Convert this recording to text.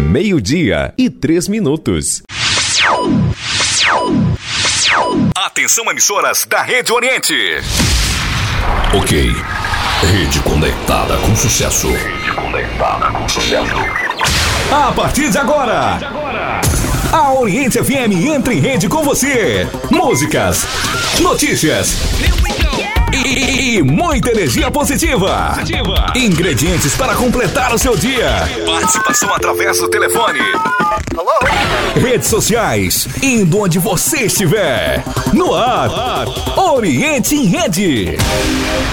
12:03. Atenção, emissoras da Rede Oriente. Ok. Rede conectada com sucesso. A partir de agora, a Oriente FM entra em rede com você. Músicas, notícias e muita energia positiva. Ingredientes para completar o seu dia. Participação através do telefone. Redes sociais, indo onde você estiver. No ar, Oriente em Rede.